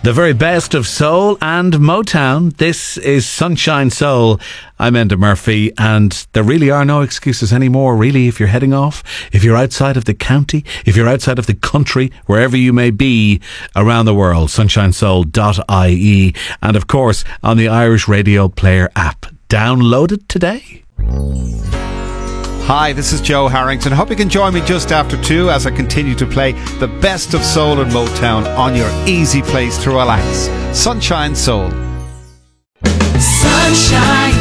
The very best of soul and Motown. This is Sunshine Soul. I'm Enda Murphy, and there really are no excuses anymore, really, if you're heading off, if you're outside of the county, if you're outside of the country, wherever you may be around the world. sunshinesoul.ie, and of course on the Irish Radio Player app. Download it today. Hi, this is Joe Harrington. Hope you can join me just after 2 as I continue to play the best of soul and Motown on your easy place to relax. Sunshine Soul. Sunshine.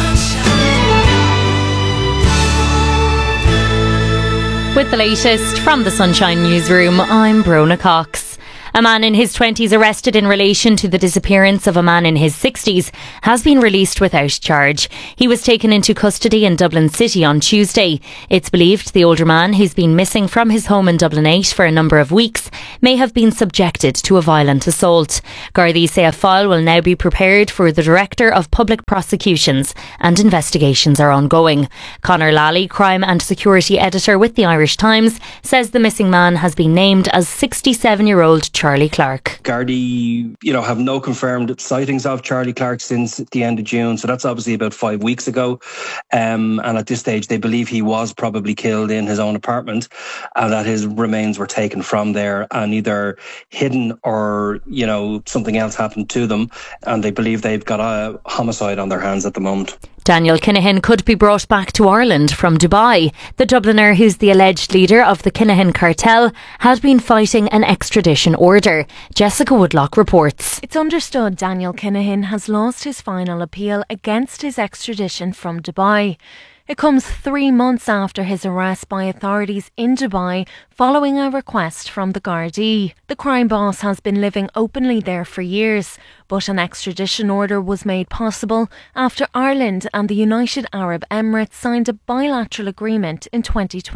With the latest from the Sunshine Newsroom, I'm Brona Cox. A man in his 20s arrested in relation to the disappearance of a man in his 60s has been released without charge. He was taken into custody in Dublin City on Tuesday. It's believed the older man, who's been missing from his home in Dublin 8 for a number of weeks, may have been subjected to a violent assault. Gardaí say a file will now be prepared for the Director of Public Prosecutions and investigations are ongoing. Conor Lally, Crime and Security Editor with the Irish Times, says the missing man has been named as 67-year-old Charlie Clark. Gardaí, have no confirmed sightings of Charlie Clark since the end of June, so that's obviously about 5 weeks ago. And at this stage, they believe he was probably killed in his own apartment, and that his remains were taken from there and either hidden or, something else happened to them. And they believe they've got a homicide on their hands at the moment. Daniel Kinahan could be brought back to Ireland from Dubai. The Dubliner, who's the alleged leader of the Kinahan cartel, had been fighting an extradition order. Jessica Woodlock reports. It's understood Daniel Kinahan has lost his final appeal against his extradition from Dubai. It comes 3 months after his arrest by authorities in Dubai following a request from the Gardaí. The crime boss has been living openly there for years, but an extradition order was made possible after Ireland and the United Arab Emirates signed a bilateral agreement in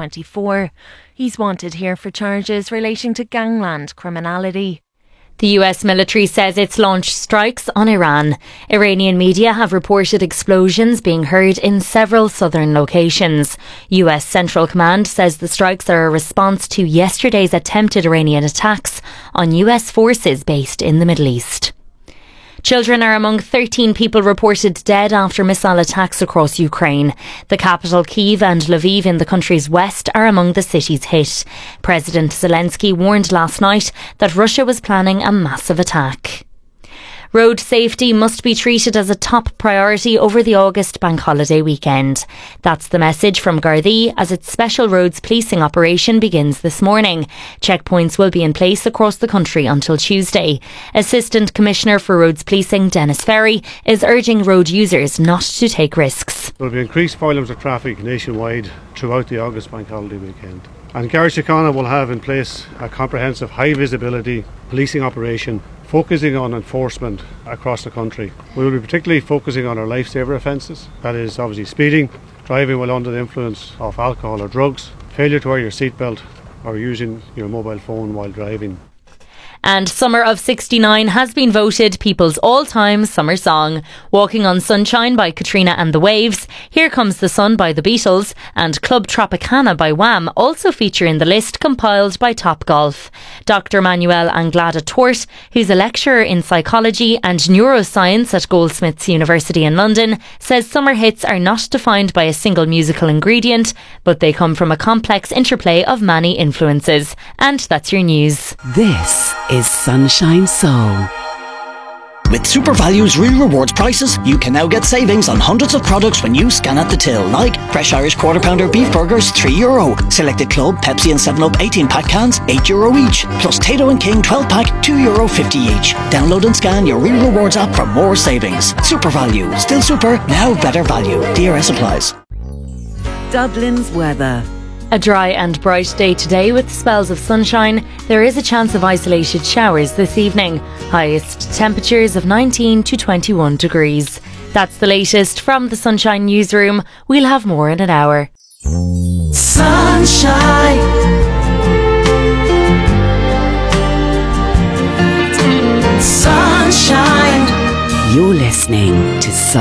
2024. He's wanted here for charges relating to gangland criminality. The US military says it's launched strikes on Iran. Iranian media have reported explosions being heard in several southern locations. US Central Command says the strikes are a response to yesterday's attempted Iranian attacks on US forces based in the Middle East. Children are among 13 people reported dead after missile attacks across Ukraine. The capital Kyiv and Lviv in the country's west are among the cities hit. President Zelensky warned last night that Russia was planning a massive attack. Road safety must be treated as a top priority over the August bank holiday weekend. That's the message from Gardaí as its special roads policing operation begins this morning. Checkpoints will be in place across the country until Tuesday. Assistant Commissioner for Roads Policing Dennis Ferry is urging road users not to take risks. There will be increased volumes of traffic nationwide throughout the August bank holiday weekend. And Garda Síochána will have in place a comprehensive high visibility policing operation focusing on enforcement across the country. We will be particularly focusing on our lifesaver offences, that is obviously speeding, driving while under the influence of alcohol or drugs, failure to wear your seatbelt or using your mobile phone while driving. And Summer of 69 has been voted people's all-time summer song. Walking on Sunshine by Katrina and the Waves, Here Comes the Sun by the Beatles and Club Tropicana by Wham also feature in the list compiled by Topgolf. Dr. Manuel Anglada Tort, who's a lecturer in psychology and neuroscience at Goldsmiths University in London, says summer hits are not defined by a single musical ingredient, but they come from a complex interplay of many influences. And that's your news. This is Sunshine Soul. With Super Value's real rewards prices, you can now get savings on hundreds of products when you scan at the till, like fresh Irish quarter pounder beef burgers, €3. Selected Club, Pepsi and 7up 18-pack cans, €8 each. Plus Tato and King 12-pack, €2.50 each. Download and scan your real rewards app for more savings. Super Value. Still super, now better value. DRS applies. Dublin's weather. A dry and bright day today with spells of sunshine. There is a chance of isolated showers this evening. Highest temperatures of 19 to 21 degrees. That's the latest from the Sunshine Newsroom. We'll have more in an hour. Sunshine. Sunshine. You're listening to